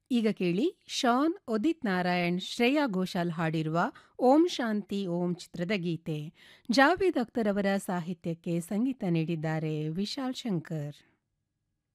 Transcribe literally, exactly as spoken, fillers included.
ಈಗ ಕೇಳಿ ಶಾನ್ ಉದಿತ್ ನಾರಾಯಣ್ ಶ್ರೇಯಾ ಘೋಷಾಲ್ ಹಾಡಿರುವ ಓಂ ಶಾಂತಿ ಓಂ ಚಿತ್ರದ ಗೀತೆ. ಜಾವೇದ್ ಅಖ್ತರ್ ಅವರ ಸಾಹಿತ್ಯಕ್ಕೆ ಸಂಗೀತ ನೀಡಿದ್ದಾರೆ ವಿಶಾಲ್ ಶಂಕರ್.